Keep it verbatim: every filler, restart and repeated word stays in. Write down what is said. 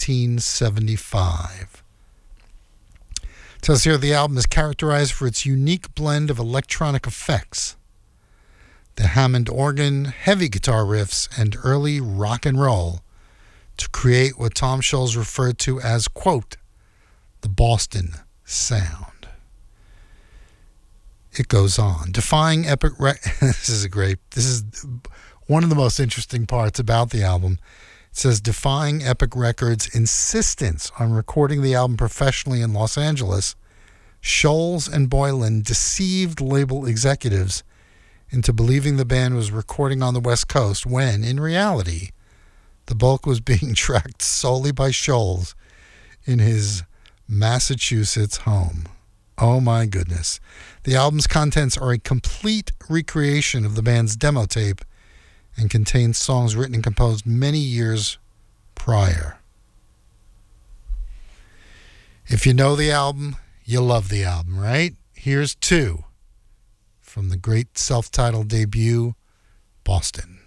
nineteen seventy-five. It says here the album is characterized for its unique blend of electronic effects, the Hammond organ, heavy guitar riffs, and early rock and roll to create what Tom Scholz referred to as, quote, the Boston sound. It goes on. Defying epic... Re- this is a great... This is one of the most interesting parts about the album. It says, defying Epic Records' insistence on recording the album professionally in Los Angeles, Scholz and Boylan deceived label executives into believing the band was recording on the West Coast when, in reality, the bulk was being tracked solely by Scholz in his Massachusetts home. Oh my goodness. The album's contents are a complete recreation of the band's demo tape and contains songs written and composed many years prior. If you know the album, you love the album, right? Here's two from the great self-titled debut, Boston.